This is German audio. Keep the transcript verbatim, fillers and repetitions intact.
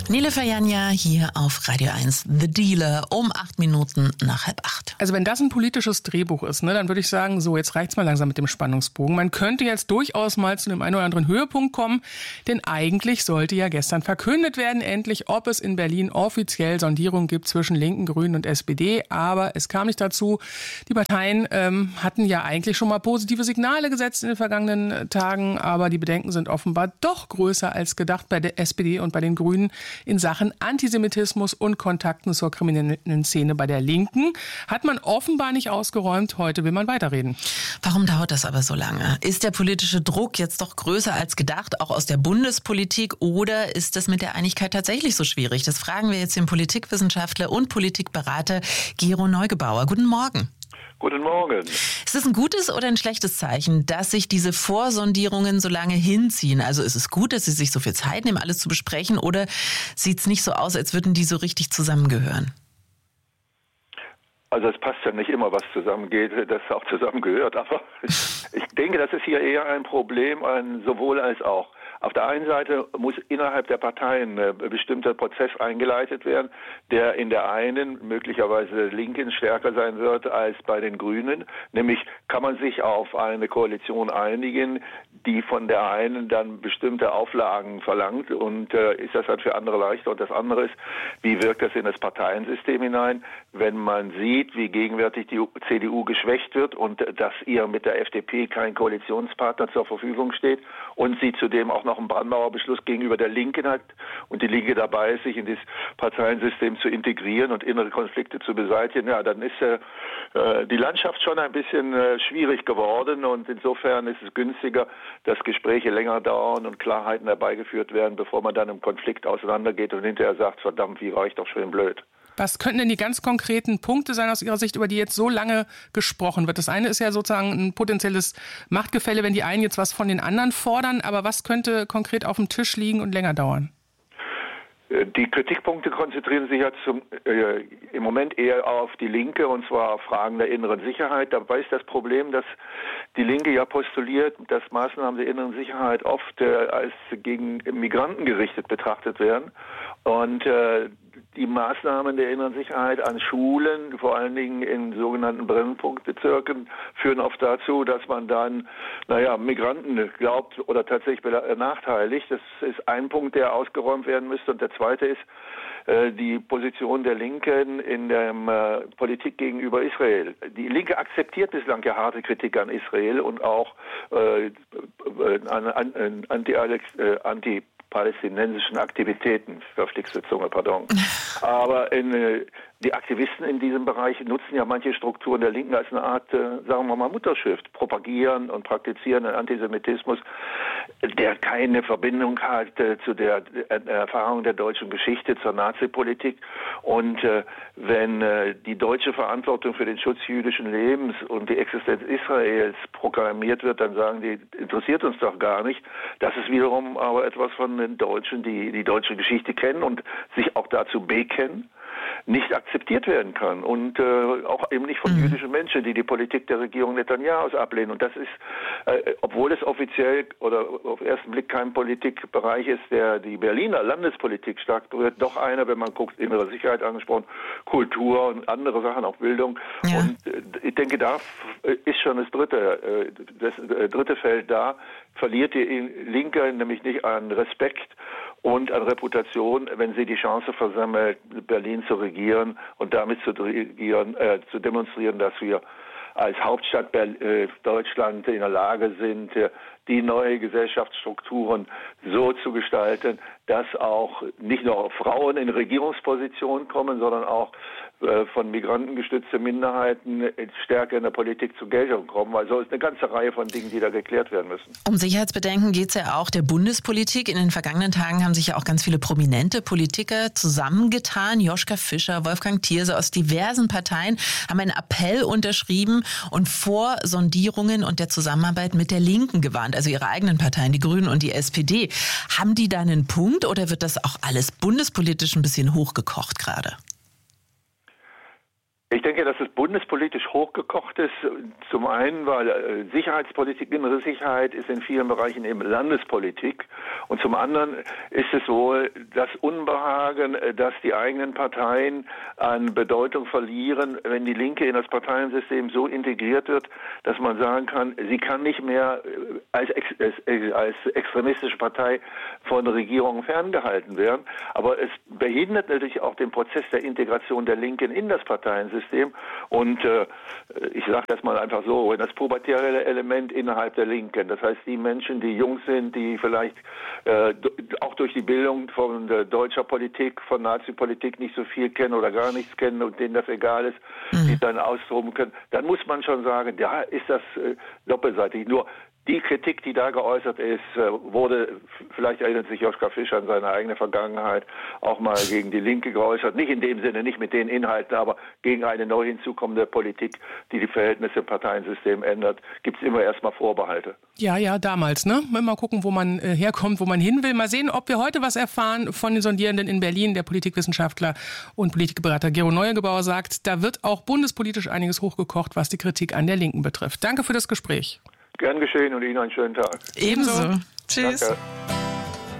Nele Fajanja hier auf Radio eins, The Dealer, um acht Minuten nach halb acht. Also wenn das ein politisches Drehbuch ist, ne, dann würde ich sagen, so, jetzt reicht's mal langsam mit dem Spannungsbogen. Man könnte jetzt durchaus mal zu dem einen oder anderen Höhepunkt kommen, denn eigentlich sollte ja gestern verkündet werden, endlich, ob es in Berlin offiziell Sondierungen gibt zwischen Linken, Grünen und S P D. Aber es kam nicht dazu. Die Parteien ähm, hatten ja eigentlich schon mal positive Signale gesetzt in den vergangenen Tagen, aber die Bedenken sind offenbar doch größer als gedacht bei der S P D und bei den Grünen in Sachen Antisemitismus und Kontakten zur kriminellen Szene bei der Linken. Hat man offenbar nicht ausgeräumt. Heute will man weiterreden. Warum dauert das aber so lange? Ist der politische Druck jetzt doch größer als gedacht, auch aus der Bundespolitik? Oder ist das mit der Einigkeit tatsächlich so schwierig? Das fragen wir jetzt den Politikwissenschaftler und Politikberater Gero Neugebauer. Guten Morgen. Guten Morgen. Ist das ein gutes oder ein schlechtes Zeichen, dass sich diese Vorsondierungen so lange hinziehen? Also ist es gut, dass Sie sich so viel Zeit nehmen, alles zu besprechen? Oder sieht es nicht so aus, als würden die so richtig zusammengehören? Also es passt ja nicht immer, was zusammengeht, das auch zusammengehört. Aber ich denke, das ist hier eher ein Problem, ein sowohl als auch. Auf der einen Seite muss innerhalb der Parteien ein bestimmter Prozess eingeleitet werden, der in der einen, möglicherweise Linken, stärker sein wird als bei den Grünen. Nämlich kann man sich auf eine Koalition einigen, die von der einen dann bestimmte Auflagen verlangt, und äh, ist das dann für andere leichter? Und das andere ist, wie wirkt das in das Parteiensystem hinein, wenn man sieht, wie gegenwärtig die C D U geschwächt wird und äh, dass ihr mit der F D P kein Koalitionspartner zur Verfügung steht und sie zudem auch noch einen Brandmauer Beschluss gegenüber der Linken hat und die Linke dabei ist, sich in das Parteiensystem zu integrieren und innere Konflikte zu beseitigen, ja, dann ist äh, die Landschaft schon ein bisschen äh, schwierig geworden, und insofern ist es günstiger, dass Gespräche länger dauern und Klarheiten herbeigeführt werden, bevor man dann im Konflikt auseinandergeht und hinterher sagt, verdammt, wie war ich doch schön blöd. Was könnten denn die ganz konkreten Punkte sein aus Ihrer Sicht, über die jetzt so lange gesprochen wird? Das eine ist ja sozusagen ein potenzielles Machtgefälle, wenn die einen jetzt was von den anderen fordern. Aber was könnte konkret auf dem Tisch liegen und länger dauern? Die Kritikpunkte konzentrieren sich ja zum, äh, im Moment eher auf die Linke, und zwar auf Fragen der inneren Sicherheit. Dabei ist das Problem, dass die Linke ja postuliert, dass Maßnahmen der inneren Sicherheit oft äh, als gegen Migranten gerichtet betrachtet werden. Und äh, die Maßnahmen der inneren Sicherheit an Schulen, vor allen Dingen in sogenannten Brennpunktbezirken, führen oft dazu, dass man dann, naja, Migranten glaubt oder tatsächlich benachteiligt. Das ist ein Punkt, der ausgeräumt werden müsste. Und der zweite ist äh, die Position der Linken in der äh, Politik gegenüber Israel. Die Linke akzeptiert bislang ja harte Kritik an Israel und auch äh, an, an, an, anti, äh, anti palästinensischen Aktivitäten, verflixte Zunge, pardon. Aber in, äh, die Aktivisten in diesem Bereich nutzen ja manche Strukturen der Linken als eine Art, äh, sagen wir mal, Mutterschrift, propagieren und praktizieren einen Antisemitismus, der keine Verbindung hat äh, zu der äh, Erfahrung der deutschen Geschichte, zur Nazi-Politik. Und äh, wenn äh, die deutsche Verantwortung für den Schutz jüdischen Lebens und die Existenz Israels proklamiert wird, dann sagen die, interessiert uns doch gar nicht. Das ist wiederum aber etwas von den Deutschen, die die deutsche Geschichte kennen und sich auch dazu bekennen, nicht akzeptiert werden kann, und äh, auch eben nicht von mhm. jüdischen Menschen, die die Politik der Regierung Netanjahus ablehnen. Und das ist, äh, obwohl es offiziell oder auf den ersten Blick kein Politikbereich ist, der die Berliner Landespolitik stark berührt, doch einer, wenn man guckt, innere Sicherheit angesprochen, Kultur und andere Sachen, auch Bildung. Ja. Und äh, ich denke, da ist schon das dritte, äh, das äh, dritte Feld da, verliert die Linke nämlich nicht an Respekt und an Reputation, wenn sie die Chance versammelt, Berlin zu regieren und damit zu, regieren, äh, zu demonstrieren, dass wir als Hauptstadt äh, Deutschland in der Lage sind, äh, die neue Gesellschaftsstrukturen so zu gestalten, dass auch nicht nur Frauen in Regierungspositionen kommen, sondern auch äh, von Migranten gestützte Minderheiten stärker in der Politik zur Geltung kommen. Also es ist eine ganze Reihe von Dingen, die da geklärt werden müssen. Um Sicherheitsbedenken geht es ja auch der Bundespolitik. In den vergangenen Tagen haben sich ja auch ganz viele prominente Politiker zusammengetan. Joschka Fischer, Wolfgang Thierse aus diversen Parteien haben einen Appell unterschrieben und vor Sondierungen und der Zusammenarbeit mit der Linken gewarnt. Also ihre eigenen Parteien, die Grünen und die S P D. Haben die da einen Punkt oder wird das auch alles bundespolitisch ein bisschen hochgekocht gerade? Ich denke, dass es bundespolitisch hochgekocht ist. Zum einen, weil äh, Sicherheitspolitik, innere Sicherheit ist in vielen Bereichen eben Landespolitik. Und zum anderen ist es wohl das Unbehagen, äh, dass die eigenen Parteien an Bedeutung verlieren, wenn die Linke in das Parteiensystem so integriert wird, dass man sagen kann, sie kann nicht mehr äh, als, ex äh, als extremistische Partei von Regierungen ferngehalten werden. Aber es behindert natürlich auch den Prozess der Integration der Linken in das Parteiensystem. Und äh, ich sage das mal einfach so, das pubertäre Element innerhalb der Linken, das heißt die Menschen, die jung sind, die vielleicht äh, auch durch die Bildung von äh, deutscher Politik, von Nazi-Politik nicht so viel kennen oder gar nichts kennen und denen das egal ist, mhm. die dann austoben können, dann muss man schon sagen, ja, ist das äh, doppelseitig. Nur die Kritik, die da geäußert ist, wurde, vielleicht erinnert sich Joschka Fischer an seine eigene Vergangenheit, auch mal gegen die Linke geäußert. Nicht in dem Sinne, nicht mit den Inhalten, aber gegen eine neu hinzukommende Politik, die die Verhältnisse im Parteiensystem ändert, gibt es immer erstmal Vorbehalte. Ja, ja, damals, ne? Mal gucken, wo man äh, herkommt, wo man hin will. Mal sehen, ob wir heute was erfahren von den Sondierenden in Berlin. Der Politikwissenschaftler und Politikberater Gero Neugebauer sagt, da wird auch bundespolitisch einiges hochgekocht, was die Kritik an der Linken betrifft. Danke für das Gespräch. Gern geschehen und Ihnen einen schönen Tag. Ebenso. Tschüss. Danke.